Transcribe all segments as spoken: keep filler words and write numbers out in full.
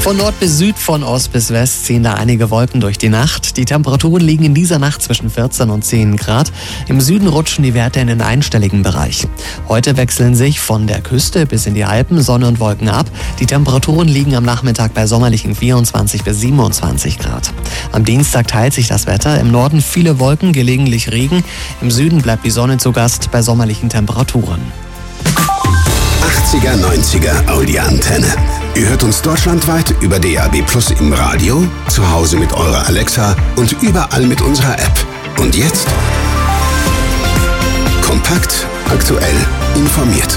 Von Nord bis Süd, von Ost bis West ziehen da einige Wolken durch die Nacht. Die Temperaturen liegen in dieser Nacht zwischen vierzehn und zehn Grad. Im Süden rutschen die Werte in den einstelligen Bereich. Heute wechseln sich von der Küste bis in die Alpen Sonne und Wolken ab. Die Temperaturen liegen am Nachmittag bei sommerlichen vierundzwanzig bis siebenundzwanzig Grad. Am Dienstag teilt sich das Wetter. Im Norden viele Wolken, gelegentlich Regen. Im Süden bleibt die Sonne zu Gast bei sommerlichen Temperaturen. achtziger, neunziger Audi-Antenne. Ihr hört uns deutschlandweit über D A B Plus im Radio, zu Hause mit eurer Alexa und überall mit unserer App. Und jetzt? Kompakt, aktuell, informiert.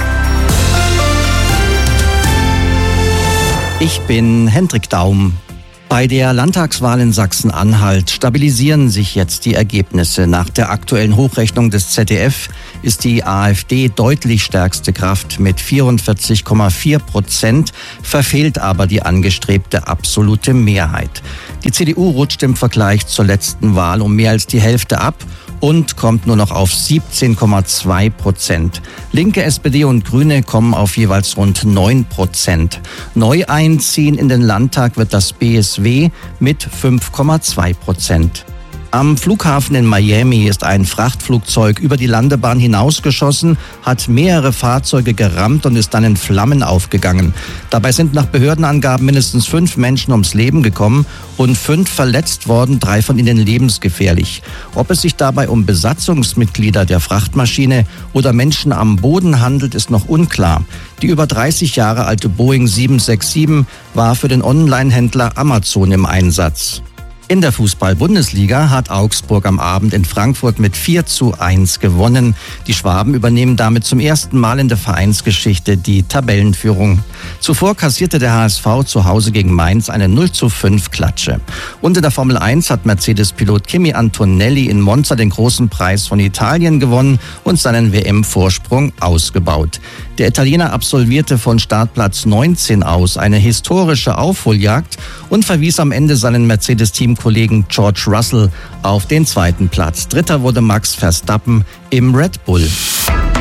Ich bin Hendrik Daum. Bei der Landtagswahl in Sachsen-Anhalt stabilisieren sich jetzt die Ergebnisse. Nach der aktuellen Hochrechnung des Z D F ist die AfD deutlich stärkste Kraft mit vierundvierzig Komma vier Prozent, verfehlt aber die angestrebte absolute Mehrheit. Die C D U rutscht im Vergleich zur letzten Wahl um mehr als die Hälfte ab und kommt nur noch auf siebzehn Komma zwei Prozent. Linke, S P D und Grüne kommen auf jeweils rund neun Prozent. Neu einziehen in den Landtag wird das B S W mit fünf Komma zwei Prozent. Am Flughafen in Miami ist ein Frachtflugzeug über die Landebahn hinausgeschossen, hat mehrere Fahrzeuge gerammt und ist dann in Flammen aufgegangen. Dabei sind nach Behördenangaben mindestens fünf Menschen ums Leben gekommen und fünf verletzt worden, drei von ihnen lebensgefährlich. Ob es sich dabei um Besatzungsmitglieder der Frachtmaschine oder Menschen am Boden handelt, ist noch unklar. Die über dreißig Jahre alte Boeing sieben sechs sieben war für den Online-Händler Amazon im Einsatz. In der Fußball-Bundesliga hat Augsburg am Abend in Frankfurt mit vier zu eins gewonnen. Die Schwaben übernehmen damit zum ersten Mal in der Vereinsgeschichte die Tabellenführung. Zuvor kassierte der H S V zu Hause gegen Mainz eine null zu fünf Klatsche. Und in der Formel eins hat Mercedes-Pilot Kimi Antonelli in Monza den großen Preis von Italien gewonnen und seinen W M-Vorsprung ausgebaut. Der Italiener absolvierte von Startplatz neunzehn aus eine historische Aufholjagd und verwies am Ende seinen Mercedes-Teamkollegen George Russell auf den zweiten Platz. Dritter wurde Max Verstappen im Red Bull.